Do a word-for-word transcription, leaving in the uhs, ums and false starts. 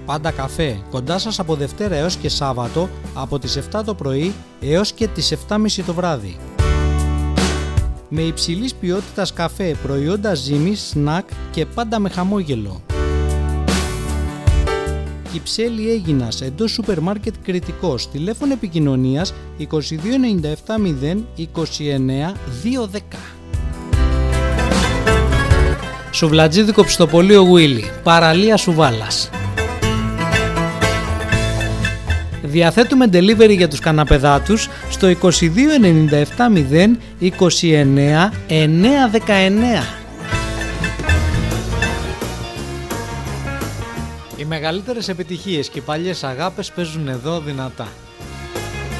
Πάντα καφέ, κοντά σας από Δευτέρα έως και Σάββατο, από τις επτά το πρωί έως και τις επτά και μισή το βράδυ. Με υψηλής ποιότητας καφέ, προϊόντα ζύμης, σνακ και πάντα με χαμόγελο. Κυψέλη Αίγινας, εντός σούπερ μάρκετ Κρητικός, τηλέφωνο επικοινωνίας είκοσι δύο ενενήντα επτά μηδέν είκοσι εννέα διακόσια δέκα. Σουβλατζίδικο Ψητοπολείο Γουίλι, παραλία Σουβάλας. Διαθέτουμε delivery για τους καναπεδάτους στο είκοσι δύο ενενήντα επτά μηδέν είκοσι εννέα εννιακόσια δεκαεννέα. Οι μεγαλύτερες επιτυχίες και οι παλιές αγάπες παίζουν εδώ δυνατά.